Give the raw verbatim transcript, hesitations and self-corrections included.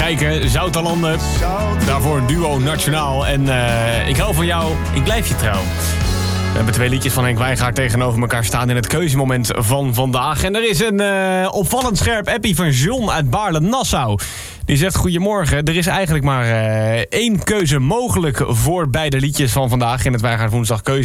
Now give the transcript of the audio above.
Rijken, Zoutalanden. Daarvoor een duo Nationaal. En uh, ik hou van jou, ik blijf je trouw. We hebben twee liedjes van Henk Wijngaard tegenover elkaar staan in het keuzemoment van vandaag. En er is een uh, opvallend scherp appie van John uit Baarle-Nassau. Die zegt: goedemorgen, er is eigenlijk maar uh, één keuze mogelijk voor beide liedjes van vandaag in het Wijngaard Woensdag Keuze.